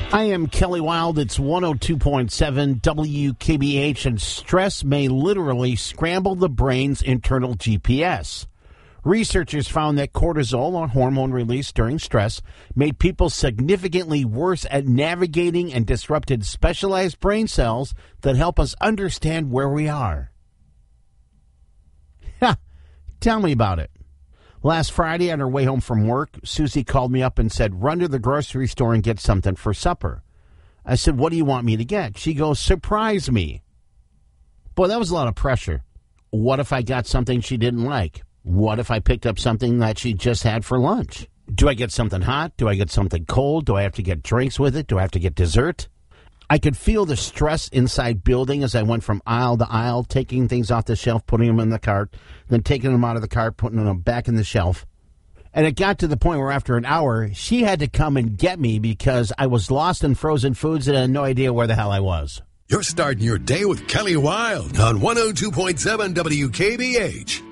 I am Kelly Wild. It's 102.7 WKBH, and stress may literally scramble the brain's internal GPS. Researchers found that cortisol, a hormone released during stress, made people significantly worse at navigating and disrupted specialized brain cells that help us understand where we are. Tell me about it. Last Friday, on her way home from work, Susie called me up and said, "Run to the grocery store and get something for supper." I said, "What do you want me to get?" She goes, "Surprise me." Boy, that was a lot of pressure. What if I got something she didn't like? What if I picked up something that she just had for lunch? Do I get something hot? Do I get something cold? Do I have to get drinks with it? Do I have to get dessert? I could feel the stress inside building as I went from aisle to aisle, taking things off the shelf, putting them in the cart, then taking them out of the cart, putting them back in the shelf. And it got to the point where after an hour, she had to come and get me because I was lost in frozen foods and I had no idea where the hell I was. You're starting your day with Kelly Wild on 102.7 WKBH.